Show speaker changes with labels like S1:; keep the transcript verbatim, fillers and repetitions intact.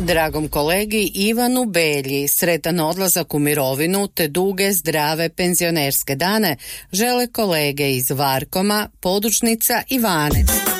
S1: Dragom kolegi Ivanu Belji sretan odlazak u mirovinu te duge zdrave penzionerske dane žele kolege iz Varkoma, Podružnica i Vanec.